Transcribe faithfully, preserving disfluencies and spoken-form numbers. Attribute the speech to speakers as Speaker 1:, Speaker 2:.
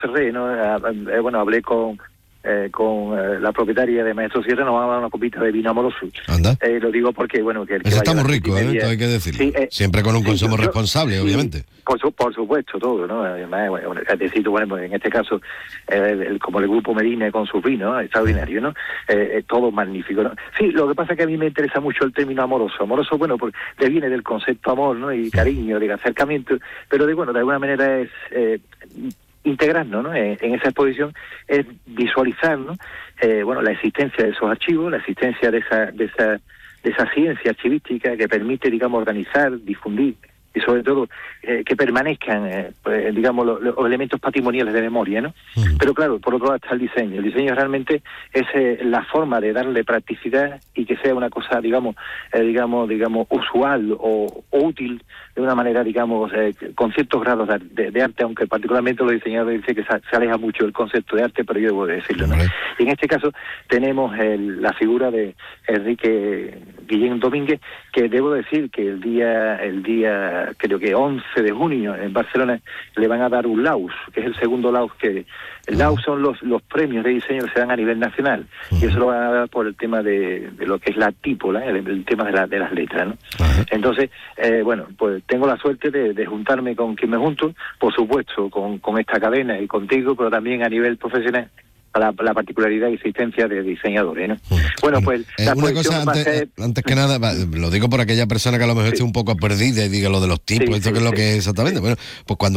Speaker 1: cerré, ¿no? Eh, bueno, hablé con eh, con eh, la propietaria de Maestro Sierra, nos va a dar una copita de vino amoroso.
Speaker 2: Anda.
Speaker 1: Eh, lo digo porque, bueno, que el que
Speaker 2: Ese está
Speaker 1: vaya a
Speaker 2: muy
Speaker 1: la
Speaker 2: rico, ¿eh?
Speaker 1: multimedia-
Speaker 2: Esto hay que decirlo.
Speaker 1: Sí, eh,
Speaker 2: Siempre con un
Speaker 1: sí,
Speaker 2: consumo
Speaker 1: yo- yo-
Speaker 2: responsable,
Speaker 1: sí,
Speaker 2: obviamente.
Speaker 1: Por, su- por supuesto, todo, ¿no? Además, bueno, bueno, necesito, bueno, pues en este caso, eh, el- el- como el Grupo Medina con sus vinos, ¿no? Extraordinario, ¿no? Eh, eh, todo magnífico, ¿no? Sí, lo que pasa es que a mí me interesa mucho el término amoroso. Amoroso, bueno, porque viene del concepto amor, ¿no? Y cariño, de acercamiento, pero de, bueno, de alguna manera es... Eh, integrarnos, ¿no? En, en esa exposición es visualizar, ¿no? Eh, bueno, la existencia de esos archivos, la existencia de esa, de esa, de esa ciencia archivística que permite, digamos, organizar, difundir y sobre todo eh, que permanezcan, eh, pues, digamos, lo- los elementos patrimoniales de memoria, ¿no?
Speaker 2: Mm.
Speaker 1: Pero claro, por otro lado está el diseño. El diseño realmente es eh, la forma de darle practicidad y que sea una cosa, digamos, eh, digamos, digamos, usual o, o útil de una manera, digamos, eh, con ciertos grados de, de- de arte, aunque particularmente los diseñadores dicen que se, se aleja mucho del concepto de arte, pero yo debo de decirlo, ¿no?
Speaker 2: Hombre.
Speaker 1: Y en este caso tenemos el- la figura de Enrique Guillén Domínguez, que debo decir que el día, el día creo que once de junio en Barcelona le van a dar un Laus, que es el segundo Laus que... El Laus son los, los premios de diseño que se dan a nivel nacional, y eso lo van a dar por el tema de, de lo que es la típola, el, el tema de, la, de las letras, ¿no?
Speaker 2: Ajá.
Speaker 1: Entonces, eh, bueno, pues tengo la suerte de, de juntarme con quien me junto, por supuesto, con, con esta cadena y contigo, pero también a nivel profesional, la, la particularidad y existencia de diseñadores, ¿no? Bueno, pues
Speaker 2: Eh,
Speaker 1: la
Speaker 2: una
Speaker 1: exposición
Speaker 2: cosa,
Speaker 1: va a
Speaker 2: antes,
Speaker 1: ser...
Speaker 2: antes que nada, va, lo digo por aquella persona que a lo mejor
Speaker 1: Sí.
Speaker 2: esté un poco perdida y diga lo de los tipos,
Speaker 1: Sí,
Speaker 2: esto
Speaker 1: sí,
Speaker 2: que es lo
Speaker 1: sí.
Speaker 2: que es exactamente. Bueno, pues cuando